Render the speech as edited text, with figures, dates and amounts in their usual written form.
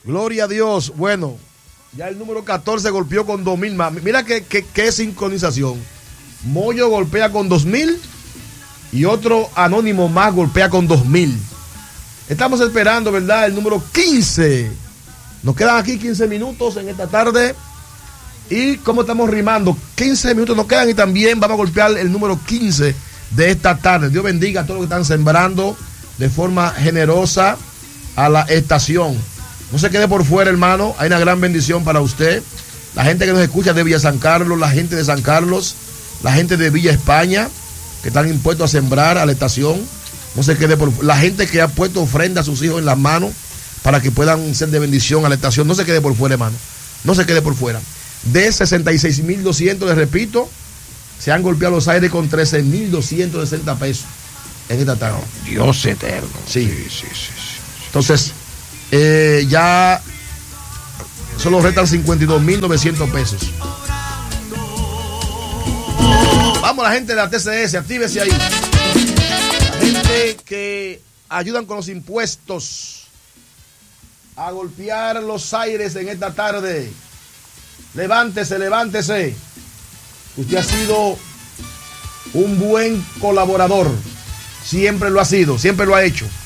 Gloria a Dios. Bueno, ya el número 14 golpeó con 2,000 más. Mira qué sincronización. Moyo golpea con 2,000 y otro anónimo más golpea con 2,000. Estamos esperando, ¿verdad? El número 15. Nos quedan aquí 15 minutos en esta tarde. Y como estamos rimando, 15 minutos nos quedan y también vamos a golpear el número 15 de esta tarde. Dios bendiga a todos los que están sembrando de forma generosa a la estación. No se quede por fuera, hermano. Hay una gran bendición para usted. La gente que nos escucha de Villa San Carlos, la gente de San Carlos, la gente de Villa España, que están impuestos a sembrar a la estación. No se quede por fuera. La gente que ha puesto ofrenda a sus hijos en las manos para que puedan ser de bendición a la estación. No se quede por fuera, hermano. No se quede por fuera. De 66,200, les repito, se han golpeado los aires con 13,260 pesos en esta tarde. Dios eterno. Sí. Entonces, ya solo restan 52,900 pesos. Vamos, la gente de la TCS, actívese ahí. La gente que ayudan con los impuestos a golpear los aires en esta tarde. Levántese, levántese. Usted ha sido un buen colaborador. Siempre lo ha sido, siempre lo ha hecho.